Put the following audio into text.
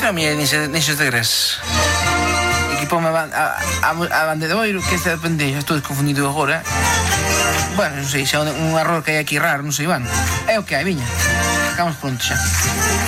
Isto non me nexes de gres. Equipoume a bandedoiro, que esta depende, xa estou desconfundido agora. Bueno, non sei, xa un error que hai aquí raro, non sei, bueno. É o que hai, viña. Acabamos pronto xa.